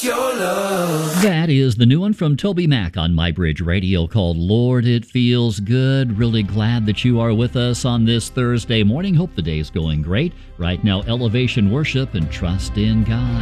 your love. That is the new one from Toby Mac on MyBridge Radio called Lord, It Feels Good. Really glad that you are with us on this Thursday morning. Hope the day's going great. Right now, elevation worship and trust in God.